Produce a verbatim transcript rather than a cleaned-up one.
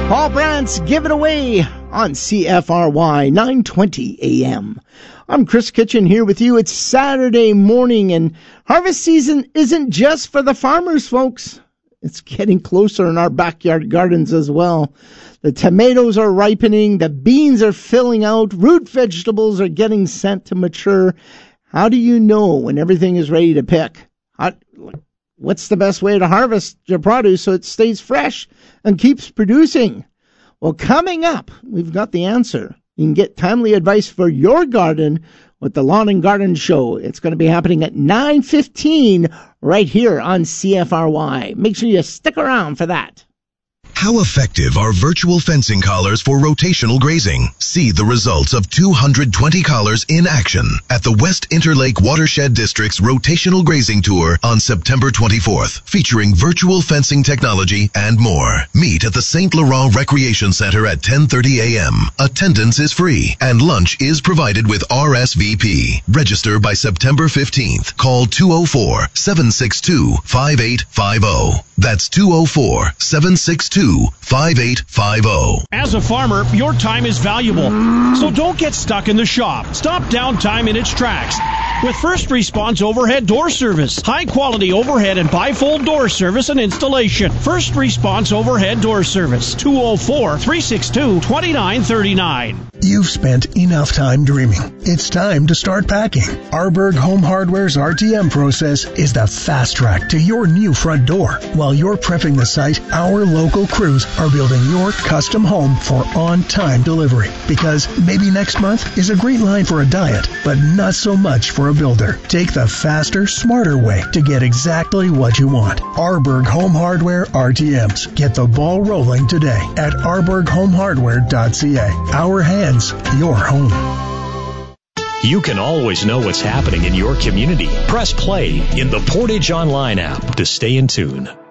Paul Brandt's Give It Away on C F R Y nine twenty A M. I'm Chris Kitchen here with you. It's Saturday morning, and harvest season isn't just for the farmers, folks. It's getting closer in our backyard gardens as well. The tomatoes are ripening, the beans are filling out, root vegetables are getting sent to mature. How do you know when everything is ready to pick? How, what's the best way to harvest your produce so it stays fresh and keeps producing? Well, coming up, we've got the answer. You can get timely advice for your garden with the Lawn and Garden Show. It's going to be happening at nine fifteen right here on C F R Y. Make sure you stick around for that. How effective are virtual fencing collars for rotational grazing? See the results of two hundred twenty collars in action at the West Interlake Watershed District's Rotational Grazing Tour on September twenty-fourth, featuring virtual fencing technology and more. Meet at the Saint Laurent Recreation Center at ten thirty a.m. Attendance is free and lunch is provided with R S V P. Register by September fifteenth. Call two oh four, seven six two, five eight five oh. That's two oh four, seven six two, five eight five oh. As a farmer, your time is valuable, so don't get stuck in the shop. Stop downtime in its tracks with First Response Overhead Door Service. High-quality overhead and bifold door service and installation. First Response Overhead Door Service, two oh four, three six two, two nine three nine. You've spent enough time dreaming. It's time to start packing. Arborg Home Hardware's R T M process is the fast track to your new front door. While you're prepping the site, our local crews are building your custom home for on-time delivery. Because maybe next month is a great line for a diet, but not so much for a builder. Take the faster, smarter way to get exactly what you want. Arborg Home Hardware R T Ms. Get the ball rolling today at arborg home hardware dot c a. Our hands, your home. You can always know what's happening in your community. Press play in the Portage Online app to stay in tune.